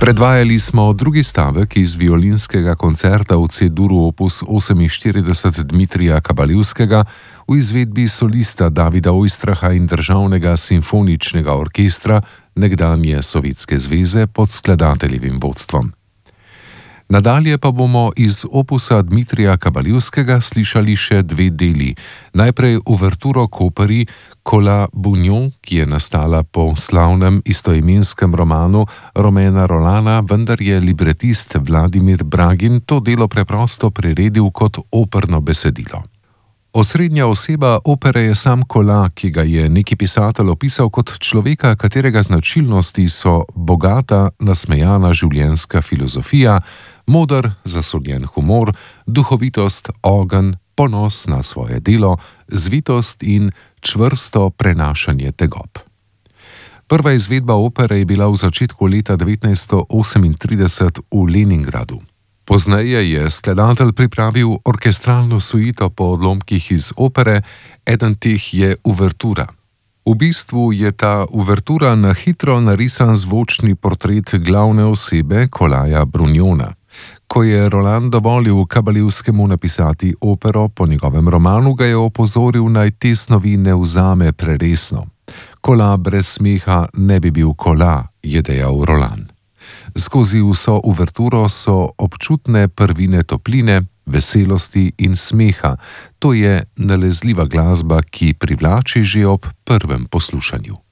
Predvajali smo drugi stavek iz violinskega koncerta v C-duru opus 48 Dmitrija Kabalivskega v izvedbi solista Davida Ojstraha in Državnega simfoničnega orkestra nekdanje Sovjetske zveze pod skladateljevim vodstvom. Nadalje pa bomo iz opusa Dmitrija Kabalivskega slišali še dve deli. Najprej uverturo k operi Cola Bugnon, ki je nastala po slavnem istoimenskem romanu Romena Rolana, vendar je libretist Vladimir Bragin to delo preprosto priredil kot operno besedilo. Osrednja oseba opere je sam Cola, ki ga je neki pisatelj opisal kot človeka, katerega značilnosti so bogata, nasmejana življenjska filozofija, moder, zasoljen humor, duhovitost, ogenj, ponos na svoje delo, zvitost in čvrsto prenašanje tegob. Prva izvedba opere je bila v začetku leta 1938 v Leningradu. Pozneje je skladatelj pripravil orkestralno suito po odlomkih iz opere, eden teh je uvertura. V bistvu je ta uvertura na hitro narisan zvočni portret glavne osebe Colaja Bugnona. Ko je Roland dovolil Kabalivskemu napisati opero po njegovem romanu, ga je opozoril, naj te snovi ne vzame preresno. Cola brez smeha ne bi bil Cola, je dejal Roland. Skozi vso uverturo so občutne prvine topline, veselosti in smeha. To je nalezljiva glasba, ki privlači že ob prvem poslušanju.